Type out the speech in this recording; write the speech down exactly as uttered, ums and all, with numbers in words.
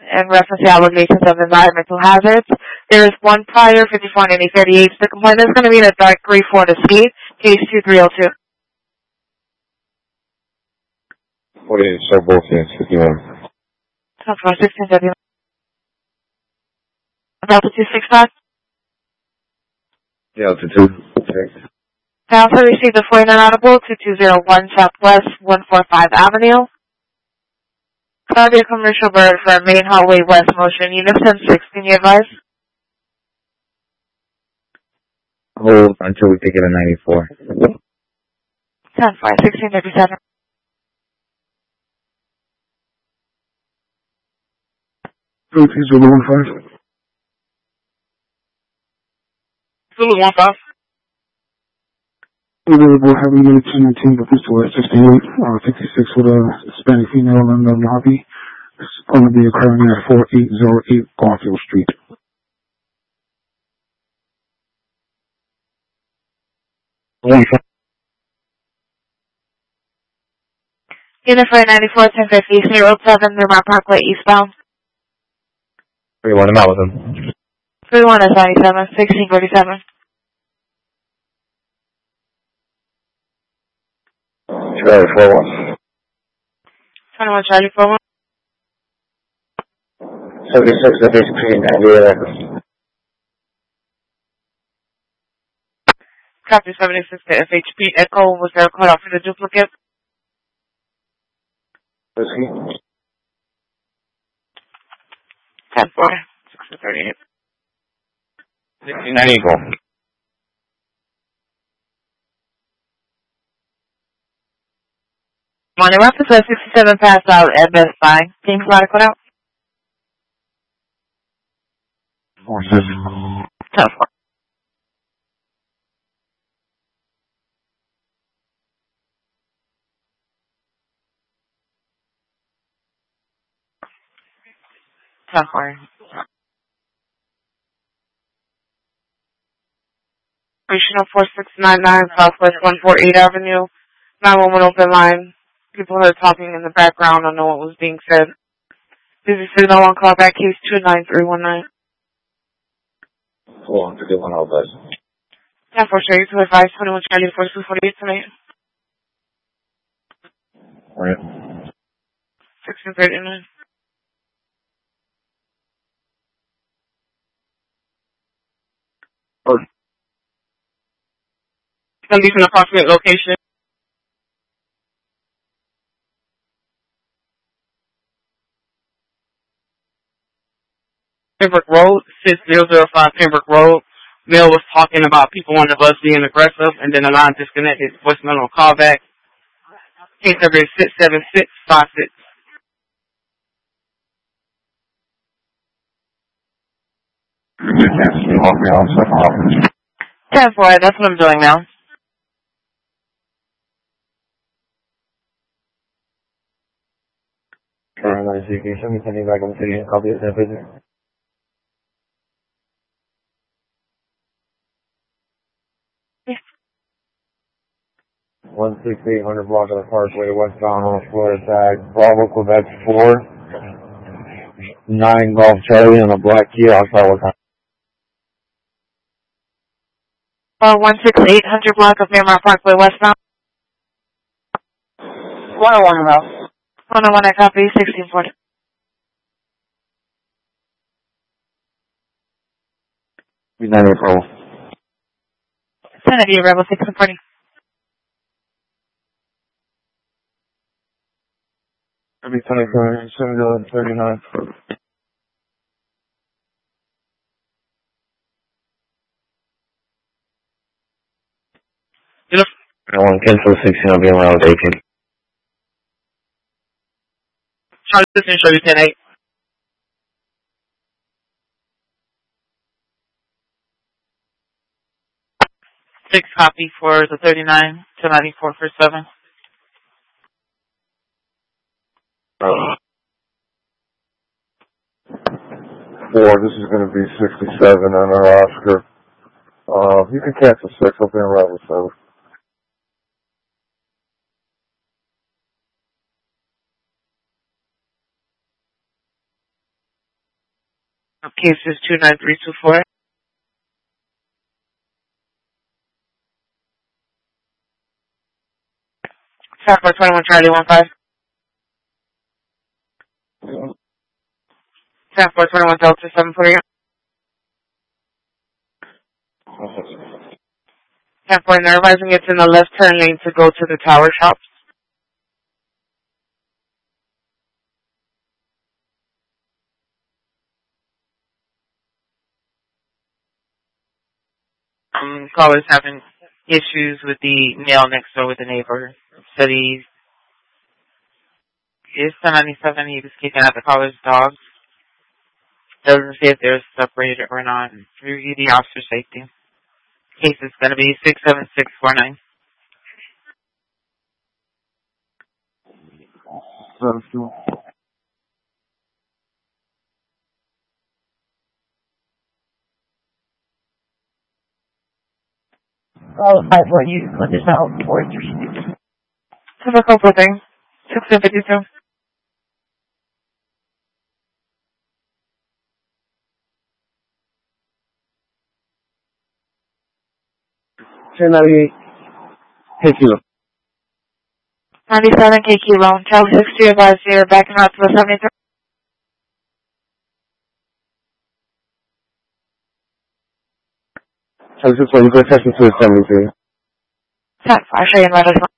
in reference to allegations of environmental hazards. There is one prior, fifty-four ninety thirty-eight. The complaint is going to be in a dark gray Ford Escape, case two three oh two. forty-eight, show both hands, fifty-one. ten four sixteen W. Delta two six five. Delta two six. Council received a foreign inaudible to two oh one Southwest one forty-five Avenue. Columbia Commercial Bird for Main Highway West Motion. Unit ten six, can you advise? Hold until we take it at ninety-four. ten four sixteen thirty-seven. Zulu one five. Zulu one five. Available heavy unit ten nineteen, but this was sixty-eight, uh, fifty-six with a Hispanic female in the lobby. It's going to be occurring at forty-eight oh eight Garfield Street. Unit four ninety-four ten fifty, zero seven, Miramar Parkway eastbound. three one, I'm out with him. three one is ninety-seven, sixteen forty-seven. Charlie four one. twenty-one Charlie four one. seventy-six F H P, ninety-eight. Copy seventy-six to F H P. Echo, was there a cutoff for the duplicate? Whiskey. ten four, six thirty-eight. sixty-nine Eagle. Morning, reference at sixty-seven passed out at Best Buy. Can you provide a cutout? four seven. ten four. ten four. Regional four six nine nine Southwest one forty-eight Avenue. nine one one open line. People are talking in the background. I don't know what was being said. Busy signal on callback case two nine three one nine. four fifty-one, all best. ten four straight to advise twenty-one Charlie four two forty-eight tonight. Right. sixteen thirty-nine. Or it's going to be from an approximate location. Pembroke Road, six zero zero five Pembroke Road. Male was talking about people on the bus being aggressive, and then the line disconnected. Voicemail on callback. Case number is six seven six five six. ten four, that's what I'm doing now. Carolina C K, send me sending back on the city and copy of that visit. Yes. one six eight hundred block of the Parkway, westbound on Florida tag. Bravo, Quebec four. nine Golf Charlie on a black Kia. I'll try what time. Uh, one six eight hundred block of Miramar Parkway westbound. one oh one house. one oh one, I copy, sixteen forty. nine April. Kennedy, Rebel sixteen forty. Maybe twenty-four, seven thirty-nine. You know, I want to cancel sixteen, I'll be around eighteen. Charlie sixteen, show you ten eight. Six copy for the thirty-nine to ninety-four for seven. Uh, four, this is going to be sixty-seven on our Oscar. Uh, you can cancel six, I'll be around with seven. Case is two nine three two four. ten four twenty-one Charlie one five. ten four twenty-one Delta seven forty-eight. ten four, they're advising it's in the left turn lane to go to the tower shops. Um, callers having issues with the male next door with the neighbor. Said he is ten ninety-seven. He was kicking out the caller's dog. Doesn't say if they're separated or not. Review the officer safety. Case is going to be six seven six four nine. Oh, five four, you put this out four three six. Have a couple of things. six and fifty-two. ten ninety-eight. Hey, Kilo. ninety-seven K Kilo. Charlie sixty advised you're backing out to the seventy-three. Charlie six one, you go attention to the seventy-three. ten five, show you in